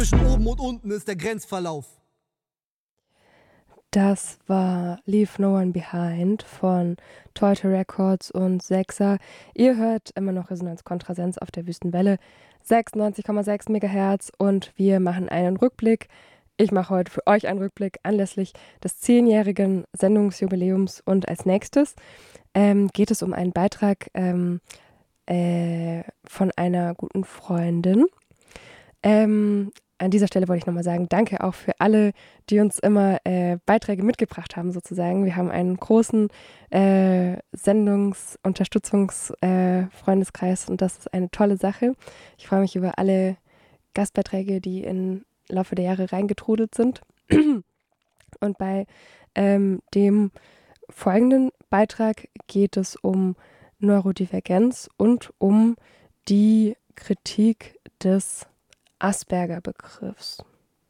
Zwischen oben und unten ist der Grenzverlauf. Das war Leave No One Behind von Teute Records und Sechser. Ihr hört immer noch Resonanz Kontrasens auf der Wüstenwelle, 96,6 MHz, und wir machen einen Rückblick. Ich mache heute für euch einen Rückblick anlässlich des 10-jährigen Sendungsjubiläums, und als nächstes geht es um einen Beitrag von einer guten Freundin. An dieser Stelle wollte ich nochmal sagen, danke auch für alle, die uns immer Beiträge mitgebracht haben, sozusagen. Wir haben einen großen Sendungs-Unterstützungs-Freundeskreis, und das ist eine tolle Sache. Ich freue mich über alle Gastbeiträge, die im Laufe der Jahre reingetrudelt sind. Und bei dem folgenden Beitrag geht es um Neurodivergenz und um die Kritik des Asperger-Begriffs.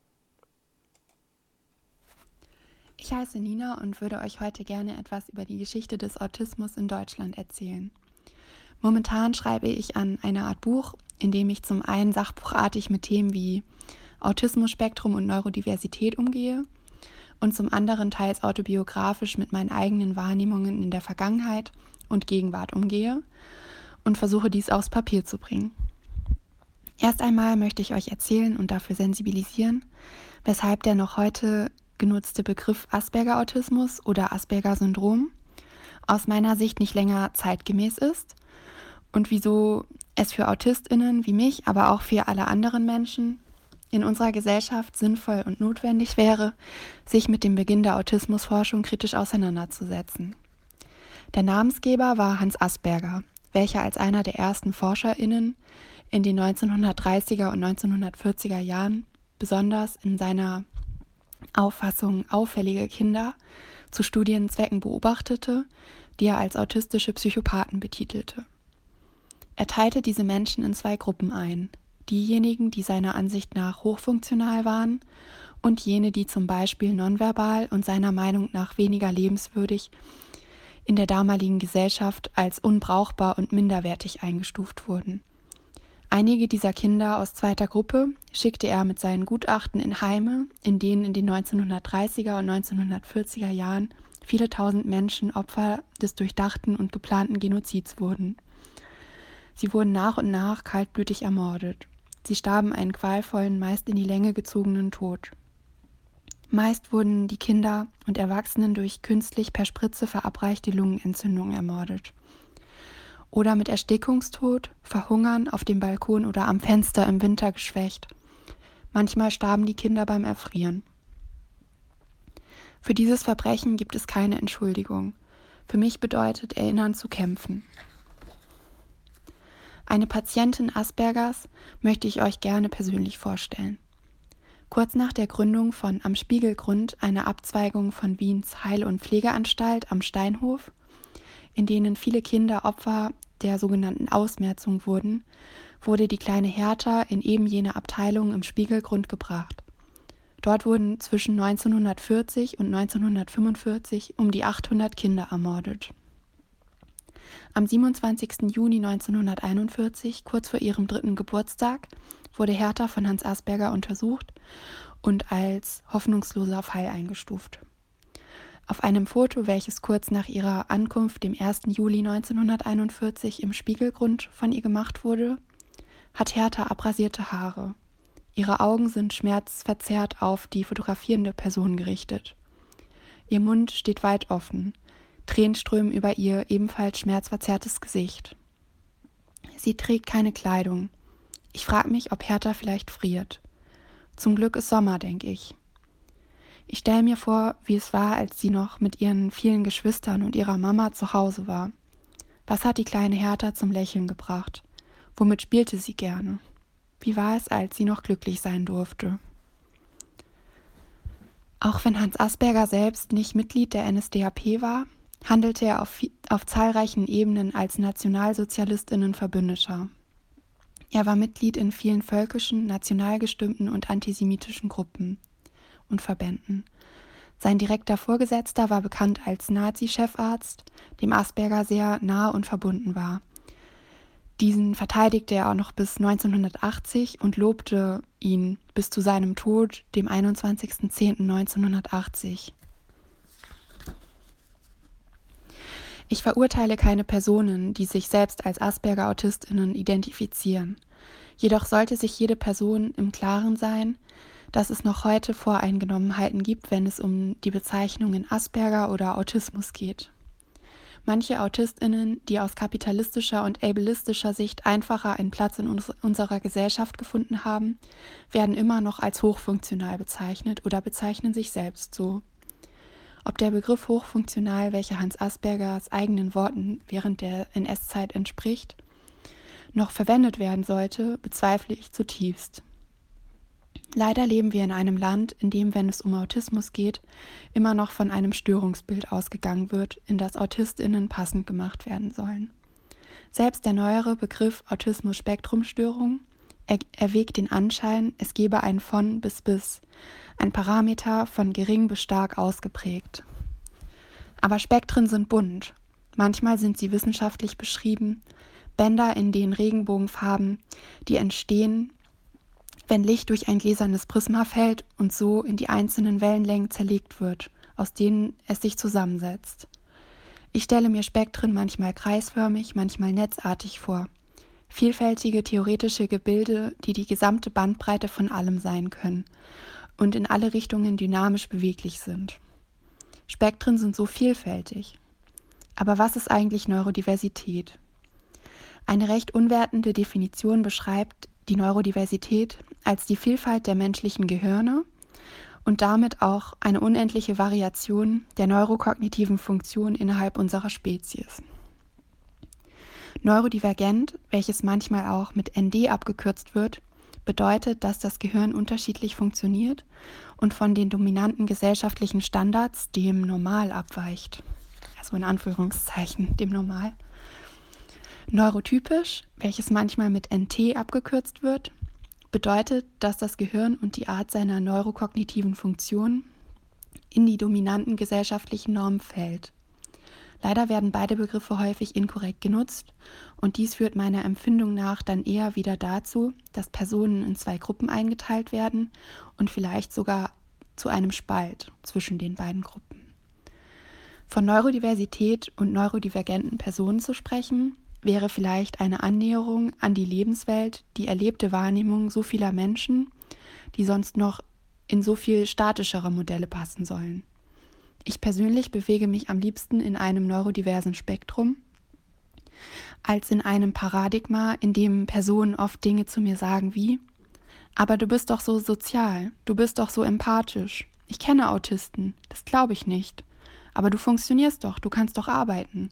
Ich heiße Nina und würde euch heute gerne etwas über die Geschichte des Autismus in Deutschland erzählen. Momentan schreibe ich an einer Art Buch, in dem ich zum einen sachbuchartig mit Themen wie Autismus-Spektrum und Neurodiversität umgehe und zum anderen teils autobiografisch mit meinen eigenen Wahrnehmungen in der Vergangenheit und Gegenwart umgehe und versuche, dies aufs Papier zu bringen. Erst einmal möchte ich euch erzählen und dafür sensibilisieren, weshalb der noch heute genutzte Begriff Asperger-Autismus oder Asperger-Syndrom aus meiner Sicht nicht länger zeitgemäß ist und wieso es für AutistInnen wie mich, aber auch für alle anderen Menschen in unserer Gesellschaft sinnvoll und notwendig wäre, sich mit dem Beginn der Autismusforschung kritisch auseinanderzusetzen. Der Namensgeber war Hans Asperger, welcher als einer der ersten ForscherInnen in den 1930er und 1940er Jahren besonders in seiner Auffassung auffällige Kinder zu Studienzwecken beobachtete, die er als autistische Psychopathen betitelte. Er teilte diese Menschen in 2 Gruppen ein: diejenigen, die seiner Ansicht nach hochfunktional waren, und jene, die zum Beispiel nonverbal und seiner Meinung nach weniger lebenswürdig in der damaligen Gesellschaft als unbrauchbar und minderwertig eingestuft wurden. Einige dieser Kinder aus 2. Gruppe schickte er mit seinen Gutachten in Heime, in denen in den 1930er und 1940er Jahren viele tausend Menschen Opfer des durchdachten und geplanten Genozids wurden. Sie wurden nach und nach kaltblütig ermordet. Sie starben einen qualvollen, meist in die Länge gezogenen Tod. Meist wurden die Kinder und Erwachsenen durch künstlich per Spritze verabreichte Lungenentzündung ermordet. Oder mit Erstickungstod, Verhungern auf dem Balkon oder am Fenster im Winter geschwächt. Manchmal starben die Kinder beim Erfrieren. Für dieses Verbrechen gibt es keine Entschuldigung. Für mich bedeutet Erinnern zu kämpfen. Eine Patientin Aspergers möchte ich euch gerne persönlich vorstellen. Kurz nach der Gründung von Am Spiegelgrund, einer Abzweigung von Wiens Heil- und Pflegeanstalt am Steinhof, in denen viele Kinder Opfer der sogenannten Ausmerzung wurden, wurde die kleine Hertha in eben jene Abteilung im Spiegelgrund gebracht. Dort wurden zwischen 1940 und 1945 um die 800 Kinder ermordet. Am 27. Juni 1941, kurz vor ihrem 3. Geburtstag, wurde Hertha von Hans Asperger untersucht und als hoffnungsloser Fall eingestuft. Auf einem Foto, welches kurz nach ihrer Ankunft dem 1. Juli 1941 im Spiegelgrund von ihr gemacht wurde, hat Hertha abrasierte Haare. Ihre Augen sind schmerzverzerrt auf die fotografierende Person gerichtet. Ihr Mund steht weit offen. Tränen strömen über ihr ebenfalls schmerzverzerrtes Gesicht. Sie trägt keine Kleidung. Ich frage mich, ob Hertha vielleicht friert. Zum Glück ist Sommer, denke ich. Ich stelle mir vor, wie es war, als sie noch mit ihren vielen Geschwistern und ihrer Mama zu Hause war. Was hat die kleine Hertha zum Lächeln gebracht? Womit spielte sie gerne? Wie war es, als sie noch glücklich sein durfte? Auch wenn Hans Asperger selbst nicht Mitglied der NSDAP war, handelte er auf zahlreichen Ebenen als NationalsozialistInnen-Verbündeter. Er war Mitglied in vielen völkischen, national gestimmten und antisemitischen Gruppen und Verbänden. Sein direkter Vorgesetzter war bekannt als Nazi-Chefarzt, dem Asperger sehr nahe und verbunden war. Diesen verteidigte er auch noch bis 1980 und lobte ihn bis zu seinem Tod, dem 21.10.1980. Ich verurteile keine Personen, die sich selbst als Asperger-AutistInnen identifizieren. Jedoch sollte sich jede Person im Klaren sein, dass es noch heute Voreingenommenheiten gibt, wenn es um die Bezeichnungen Asperger oder Autismus geht. Manche AutistInnen, die aus kapitalistischer und ableistischer Sicht einfacher einen Platz in unserer Gesellschaft gefunden haben, werden immer noch als hochfunktional bezeichnet oder bezeichnen sich selbst so. Ob der Begriff hochfunktional, welcher Hans Aspergers eigenen Worten während der NS-Zeit entspricht, noch verwendet werden sollte, bezweifle ich zutiefst. Leider leben wir in einem Land, in dem, wenn es um Autismus geht, immer noch von einem Störungsbild ausgegangen wird, in das AutistInnen passend gemacht werden sollen. Selbst der neuere Begriff Autismus-Spektrum-Störung erweckt den Anschein, es gebe ein von bis, ein Parameter von gering bis stark ausgeprägt. Aber Spektren sind bunt. Manchmal sind sie wissenschaftlich beschrieben, Bänder in den Regenbogenfarben, die entstehen, wenn Licht durch ein gläsernes Prisma fällt und so in die einzelnen Wellenlängen zerlegt wird, aus denen es sich zusammensetzt. Ich stelle mir Spektren manchmal kreisförmig, manchmal netzartig vor. Vielfältige theoretische Gebilde, die die gesamte Bandbreite von allem sein können und in alle Richtungen dynamisch beweglich sind. Spektren sind so vielfältig. Aber was ist eigentlich Neurodiversität? Eine recht unwertende Definition beschreibt die Neurodiversität als die Vielfalt der menschlichen Gehirne und damit auch eine unendliche Variation der neurokognitiven Funktionen innerhalb unserer Spezies. Neurodivergent, welches manchmal auch mit ND abgekürzt wird, bedeutet, dass das Gehirn unterschiedlich funktioniert und von den dominanten gesellschaftlichen Standards dem Normal abweicht. Also in Anführungszeichen dem Normal. Neurotypisch, welches manchmal mit NT abgekürzt wird, bedeutet, dass das Gehirn und die Art seiner neurokognitiven Funktionen in die dominanten gesellschaftlichen Normen fällt. Leider werden beide Begriffe häufig inkorrekt genutzt und dies führt meiner Empfindung nach dann eher wieder dazu, dass Personen in zwei Gruppen eingeteilt werden und vielleicht sogar zu einem Spalt zwischen den beiden Gruppen. Von Neurodiversität und neurodivergenten Personen zu sprechen, wäre vielleicht eine Annäherung an die Lebenswelt, die erlebte Wahrnehmung so vieler Menschen, die sonst noch in so viel statischere Modelle passen sollen. Ich persönlich bewege mich am liebsten in einem neurodiversen Spektrum, als in einem Paradigma, in dem Personen oft Dinge zu mir sagen wie: Aber du bist doch so sozial, du bist doch so empathisch. Ich kenne Autisten, das glaube ich nicht. Aber du funktionierst doch, du kannst doch arbeiten.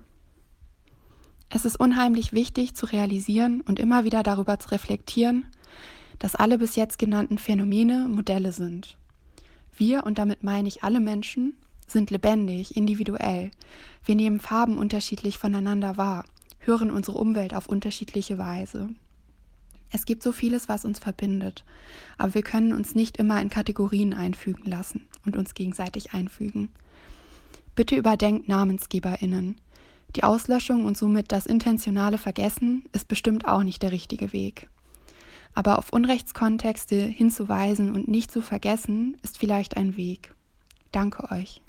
Es ist unheimlich wichtig zu realisieren und immer wieder darüber zu reflektieren, dass alle bis jetzt genannten Phänomene Modelle sind. Wir, und damit meine ich alle Menschen, sind lebendig, individuell. Wir nehmen Farben unterschiedlich voneinander wahr, hören unsere Umwelt auf unterschiedliche Weise. Es gibt so vieles, was uns verbindet, aber wir können uns nicht immer in Kategorien einfügen lassen und uns gegenseitig einfügen. Bitte überdenkt NamensgeberInnen. Die Auslöschung und somit das intentionale Vergessen ist bestimmt auch nicht der richtige Weg. Aber auf Unrechtskontexte hinzuweisen und nicht zu vergessen, ist vielleicht ein Weg. Danke euch.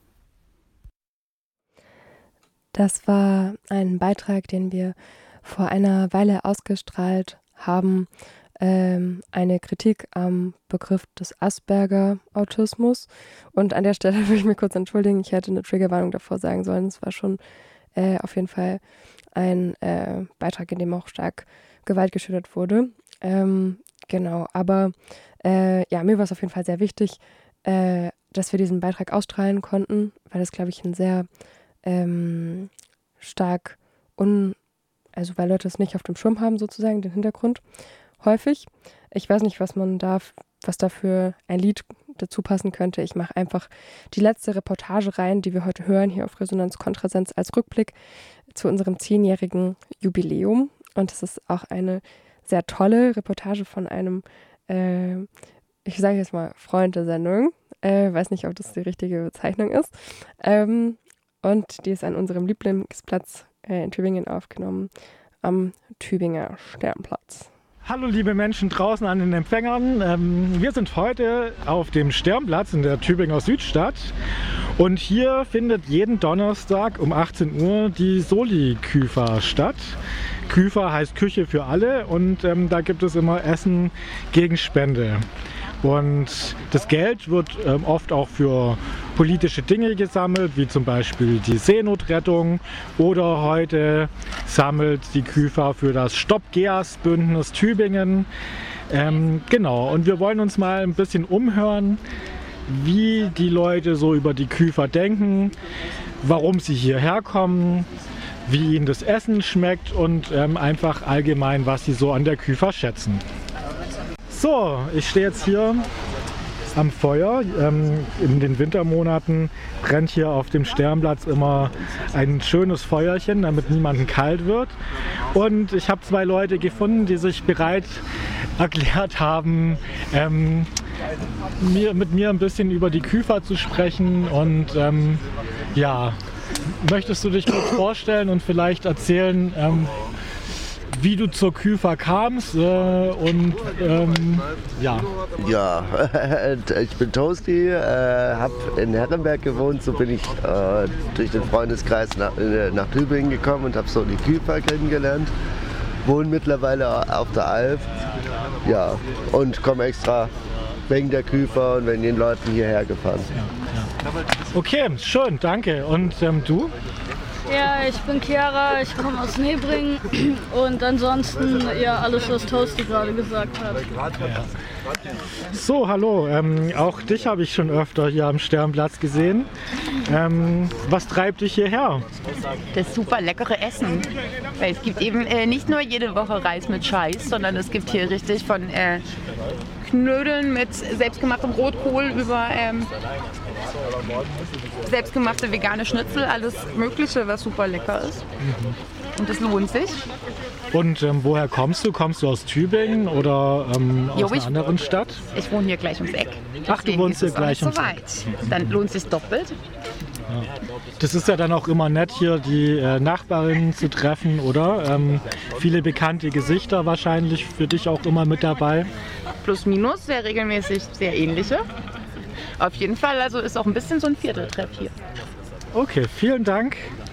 Das war ein Beitrag, den wir vor einer Weile ausgestrahlt haben. Eine Kritik am Begriff des Asperger-Autismus. Und an der Stelle will ich mich kurz entschuldigen, ich hätte eine Triggerwarnung davor sagen sollen. Es war schon auf jeden Fall ein Beitrag, in dem auch stark Gewalt geschildert wurde. Genau, aber mir war es auf jeden Fall sehr wichtig, dass wir diesen Beitrag ausstrahlen konnten, weil es, glaube ich, ein sehr stark weil Leute es nicht auf dem Schirm haben, sozusagen, den Hintergrund. Häufig. Ich weiß nicht, was da für ein Lied dazu passen könnte. Ich mache einfach die letzte Reportage rein, die wir heute hören, hier auf Resonanz Kontrasens als Rückblick zu unserem 10-jährigen Jubiläum. Und es ist auch eine sehr tolle Reportage von einem, ich sage jetzt mal, Freund der Sendung. Weiß nicht, ob das die richtige Bezeichnung ist. Und die ist an unserem Lieblingsplatz in Tübingen aufgenommen. am Tübinger Sternplatz. Hallo liebe Menschen draußen an den Empfängern. Wir sind heute auf dem Sternplatz in der Tübinger Südstadt und hier findet jeden Donnerstag um 18 Uhr die Soli-Küfa statt. Küfa heißt Küche für alle und da gibt es immer Essen gegen Spende. Und das Geld wird oft auch für politische Dinge gesammelt, wie zum Beispiel die Seenotrettung, oder heute sammelt die Küfa für das Stopp-GEAS-Bündnis Tübingen. Genau, und wir wollen uns mal ein bisschen umhören, wie die Leute so über die Küfa denken, warum sie hierher kommen, wie ihnen das Essen schmeckt und einfach allgemein, was sie so an der Küfa schätzen. So, ich stehe jetzt hier am Feuer. In den Wintermonaten brennt hier auf dem Sternplatz immer ein schönes Feuerchen, damit niemandem kalt wird. Und ich habe 2 Leute gefunden, die sich bereit erklärt haben, mit mir ein bisschen über die Küfa zu sprechen. Und ja, möchtest du dich kurz vorstellen und vielleicht erzählen, wie du zur Küfa kamst und ja. Ja, ich bin Toasty, habe in Herrenberg gewohnt, so bin ich durch den Freundeskreis nach Tübingen gekommen und habe so die Küfa kennengelernt. Wohne mittlerweile auf der Alp, ja, und komme extra wegen der Küfa und wegen den Leuten hierher gefahren. Okay, schön, danke. Und du? Ja, ich bin Chiara, ich komme aus Nebringen und ansonsten ja alles, was Toasty gerade gesagt hat. Ja. So, hallo, auch dich habe ich schon öfter hier am Sternplatz gesehen. Was treibt dich hierher? Das super leckere Essen. Weil es gibt eben nicht nur jede Woche Reis mit Scheiß, sondern es gibt hier richtig von Knödeln mit selbstgemachtem Rotkohl über selbstgemachte vegane Schnitzel, alles Mögliche, was super lecker ist. Und es lohnt sich. Und woher kommst du? Kommst du aus Tübingen oder aus einer anderen Stadt? Ich wohne hier gleich ums Eck. Ach, du wohnst hier gleich ums Eck. Dann lohnt es sich doppelt. Ja. Das ist ja dann auch immer nett, hier die Nachbarinnen zu treffen, oder? Viele bekannte Gesichter wahrscheinlich für dich auch immer mit dabei. Plus minus, sehr regelmäßig sehr ähnliche. Auf jeden Fall, also ist auch ein bisschen so ein Vierteltreff hier. Okay, vielen Dank.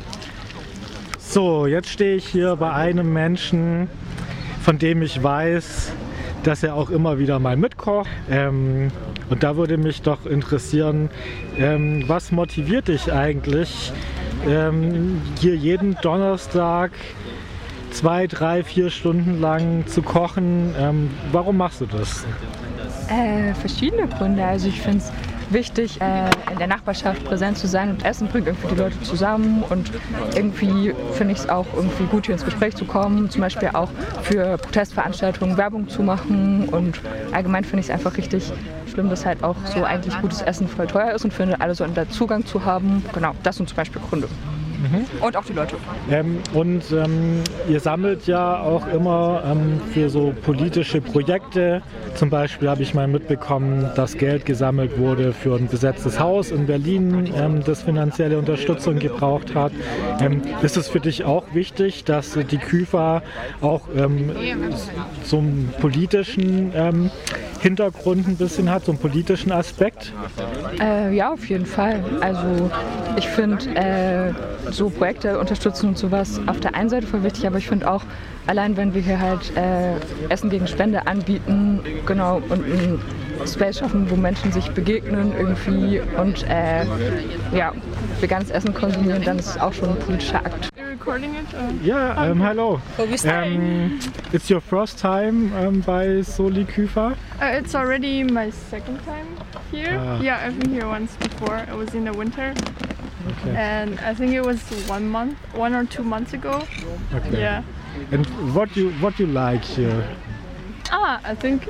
So, jetzt stehe ich hier bei einem Menschen, von dem ich weiß, dass er auch immer wieder mal mitkocht. Und da würde mich doch interessieren, was motiviert dich eigentlich, hier jeden Donnerstag 2, 3, 4 Stunden lang zu kochen? Warum machst du das? Verschiedene Gründe. Also ich finde es wichtig, in der Nachbarschaft präsent zu sein und Essen bringt irgendwie die Leute zusammen und irgendwie finde ich es auch irgendwie gut, hier ins Gespräch zu kommen, zum Beispiel auch für Protestveranstaltungen Werbung zu machen und allgemein finde ich es einfach richtig schlimm, dass halt auch so eigentlich gutes Essen voll teuer ist und finde alle so einen Zugang zu haben. Genau, das sind zum Beispiel Gründe. Und auch die Leute. Ihr sammelt ja auch immer für so politische Projekte. Zum Beispiel habe ich mal mitbekommen, dass Geld gesammelt wurde für ein besetztes Haus in Berlin, das finanzielle Unterstützung gebraucht hat. Ist es für dich auch wichtig, dass die Küfa auch so einen politischen Hintergrund ein bisschen hat, so einen politischen Aspekt? Ja, auf jeden Fall. Also ich finde so Projekte unterstützen und sowas auf der einen Seite voll wichtig, aber ich finde auch, allein wenn wir hier halt Essen gegen Spende anbieten, genau, und ein Space schaffen, wo Menschen sich begegnen irgendwie und ja, veganes Essen konsumieren, dann ist es auch schon ein politischer Akt. Yeah, hello. It's your first time by Soli-Küfa? It's already my second time here. Yeah, I've been here once before. I was in the winter. Okay. And I think it was 1 or 2 months ago. Okay. Yeah. And what you like here? I think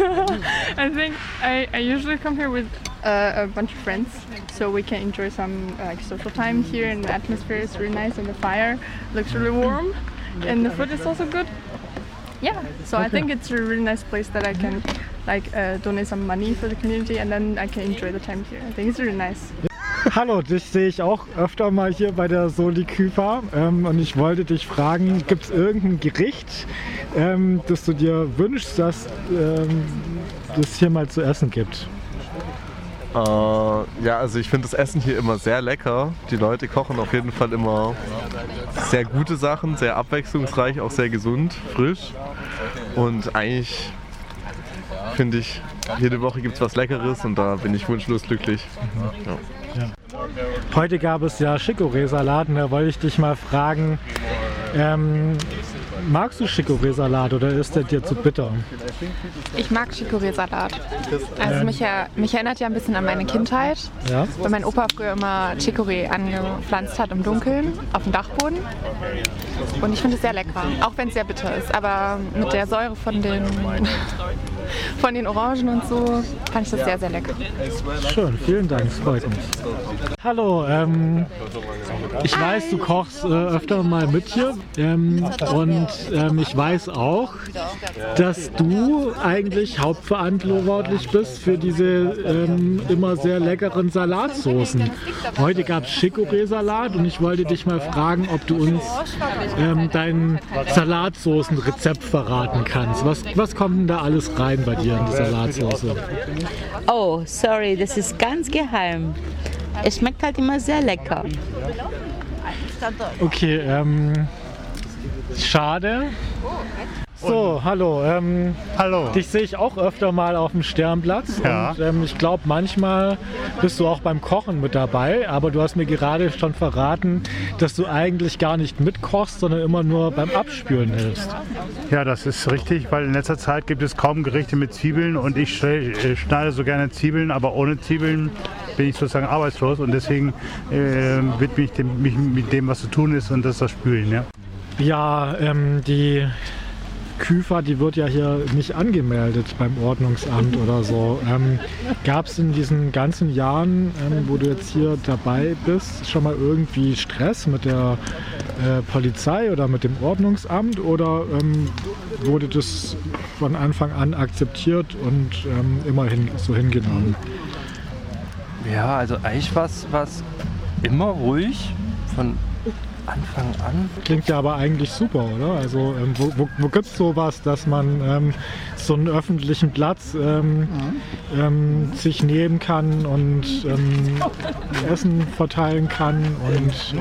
I usually come here with a bunch of friends, so we can enjoy some social time here, and the atmosphere is really nice, and the fire looks really warm, and the food is also good. Yeah, so I think it's a really nice place that I can donate some money for the community, and then I can enjoy the time here. I think it's really nice. Hallo, dich sehe ich auch öfter mal hier bei der Soli Küfer und ich wollte dich fragen, gibt es irgendein Gericht, das du dir wünschst, dass es hier mal zu essen gibt? Ja, also ich finde das Essen hier immer sehr lecker. Die Leute kochen auf jeden Fall immer sehr gute Sachen, sehr abwechslungsreich, auch sehr gesund, frisch. Und eigentlich finde ich, jede Woche gibt es was Leckeres und da bin ich wunschlos glücklich. Ja. Heute gab es ja Chicorée-Salat und da wollte ich dich mal fragen, magst du Chicorée-Salat oder ist der dir zu bitter? Ich mag Chicorée-Salat. Also mich erinnert ja ein bisschen an meine Kindheit, Ja? weil mein Opa früher immer Chicorée angepflanzt hat im Dunkeln auf dem Dachboden. Und ich finde es sehr lecker, auch wenn es sehr bitter ist. Aber mit der Säure von den Orangen und so fand ich das sehr, sehr lecker. Schön, vielen Dank, es freut mich. Hallo, ich weiß, du kochst öfter mal mit hier und ich weiß auch, dass du eigentlich hauptverantwortlich bist für diese immer sehr leckeren Salatsoßen. Heute gab es Chicorée-Salat und ich wollte dich mal fragen, ob du uns dein Salatsoßenrezept verraten kannst. Was kommt denn da alles rein bei dir in die Salatsoße? Oh, sorry, das ist ganz geheim. Es schmeckt halt immer sehr lecker. Okay, schade. So, hallo. Hallo. Dich sehe ich auch öfter mal auf dem Sternplatz. Ja. Und ich glaube, manchmal bist du auch beim Kochen mit dabei. Aber du hast mir gerade schon verraten, dass du eigentlich gar nicht mitkochst, sondern immer nur beim Abspülen hilfst. Ja, das ist richtig, weil in letzter Zeit gibt es kaum Gerichte mit Zwiebeln und ich schneide so gerne Zwiebeln, aber ohne Zwiebeln bin ich sozusagen arbeitslos und deswegen widme ich mich mit dem, was zu tun ist, und das ist das Spülen. Ja, Ja, die Küfer, die wird ja hier nicht angemeldet beim Ordnungsamt oder so. Gab es in diesen ganzen Jahren, wo du jetzt hier dabei bist, schon mal irgendwie Stress mit der Polizei oder mit dem Ordnungsamt oder wurde das von Anfang an akzeptiert und immerhin so hingenommen? Ja, also eigentlich war es immer ruhig von Anfang an. Klingt ja aber eigentlich super, oder? Also wo gibt es sowas, dass man so einen öffentlichen Platz sich nehmen kann und Essen verteilen kann und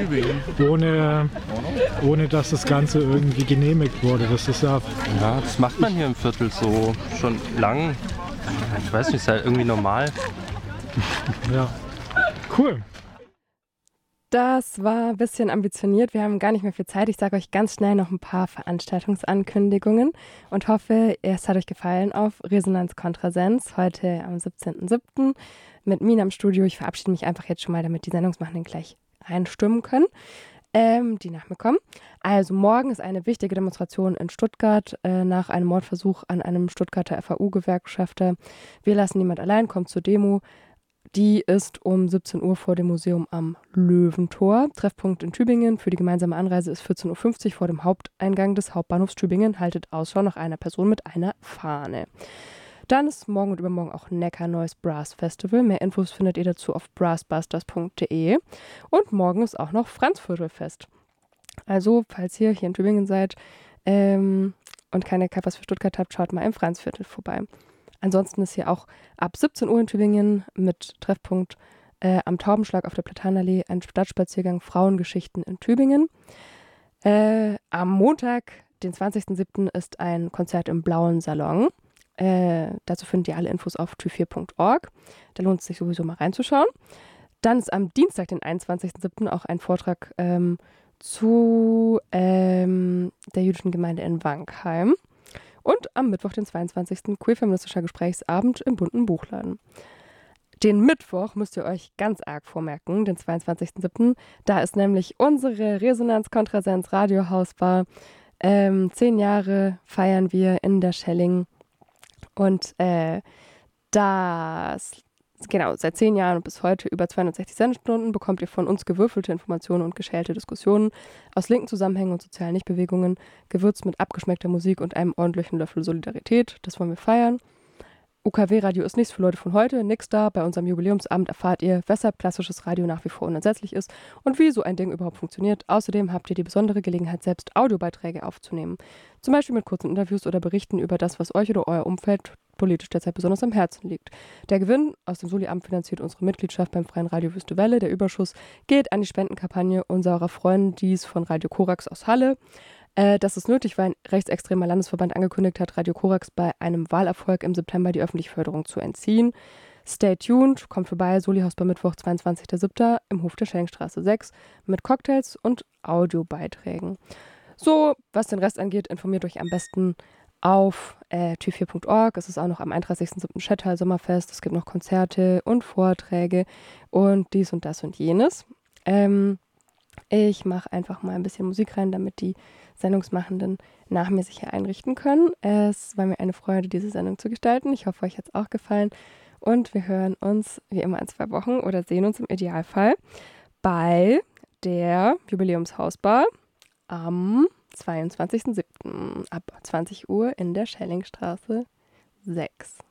ohne dass das Ganze irgendwie genehmigt wurde. Das ist ja... Ja, das macht man hier im Viertel so schon lang. Ich weiß nicht, ist halt irgendwie normal. Ja, cool. Das war ein bisschen ambitioniert. Wir haben gar nicht mehr viel Zeit. Ich sage euch ganz schnell noch ein paar Veranstaltungsankündigungen und hoffe, es hat euch gefallen auf Resonanz Kontrasens heute am 17.07. mit Mina im Studio. Ich verabschiede mich einfach jetzt schon mal, damit die Sendungsmachenden gleich einstimmen können, die nach mir kommen. Also morgen ist eine wichtige Demonstration in Stuttgart nach einem Mordversuch an einem Stuttgarter FAU-Gewerkschafter. Wir lassen niemand allein, kommt zur Demo. Die ist um 17 Uhr vor dem Museum am Löwentor. Treffpunkt in Tübingen für die gemeinsame Anreise ist 14.50 Uhr vor dem Haupteingang des Hauptbahnhofs Tübingen. Haltet Ausschau nach einer Person mit einer Fahne. Dann ist morgen und übermorgen auch Neckar Neues Brass Festival. Mehr Infos findet ihr dazu auf brassbusters.de. Und morgen ist auch noch Franzviertelfest. Also, falls ihr hier in Tübingen seid und keine Kaffees für Stuttgart habt, schaut mal im Franzviertel vorbei. Ansonsten ist hier auch ab 17 Uhr in Tübingen mit Treffpunkt am Taubenschlag auf der Platanallee ein Stadtspaziergang Frauengeschichten in Tübingen. Am Montag, den 20.07. ist ein Konzert im Blauen Salon. Dazu findet ihr alle Infos auf tü4.org. Da lohnt es sich sowieso mal reinzuschauen. Dann ist am Dienstag, den 21.07. auch ein Vortrag zu der jüdischen Gemeinde in Wankheim. Und am Mittwoch, den 22. queer-feministischer Gesprächsabend im Bunten Buchladen. Den Mittwoch müsst ihr euch ganz arg vormerken, den 22.07. Da ist nämlich unsere Resonanz Kontrasens Radiohausbar. 10 Jahre feiern wir in der Schelling. Und genau, seit 10 Jahren und bis heute über 260 Sendestunden bekommt ihr von uns gewürfelte Informationen und geschälte Diskussionen aus linken Zusammenhängen und sozialen Nichtbewegungen, gewürzt mit abgeschmeckter Musik und einem ordentlichen Löffel Solidarität. Das wollen wir feiern. UKW-Radio ist nichts für Leute von heute, nix da. Bei unserem Jubiläumsabend erfahrt ihr, weshalb klassisches Radio nach wie vor unersetzlich ist und wie so ein Ding überhaupt funktioniert. Außerdem habt ihr die besondere Gelegenheit, selbst Audiobeiträge aufzunehmen. Zum Beispiel mit kurzen Interviews oder Berichten über das, was euch oder euer Umfeld politisch derzeit besonders am Herzen liegt. Der Gewinn aus dem Soli-Amt finanziert unsere Mitgliedschaft beim Freien Radio Wüste Welle. Der Überschuss geht an die Spendenkampagne unserer Freundis von Radio Korax aus Halle. Das ist nötig, weil ein rechtsextremer Landesverband angekündigt hat, Radio Korax bei einem Wahlerfolg im September die öffentliche Förderung zu entziehen. Stay tuned, kommt vorbei, Solihaus bei Mittwoch, 22.07. im Hof der Schellingstraße 6 mit Cocktails und Audiobeiträgen. So, was den Rest angeht, informiert euch am besten auf tü4.org. Es ist auch noch am 31.07. Chattal Sommerfest. Es gibt noch Konzerte und Vorträge und dies und das und jenes. Ich mache einfach mal ein bisschen Musik rein, damit die Sendungsmachenden nach mir sich hier einrichten können. Es war mir eine Freude, diese Sendung zu gestalten. Ich hoffe, euch hat es auch gefallen. Und wir hören uns wie immer in 2 Wochen oder sehen uns im Idealfall bei der Jubiläumshausbar am 22.07. ab 20 Uhr in der Schellingstraße 6.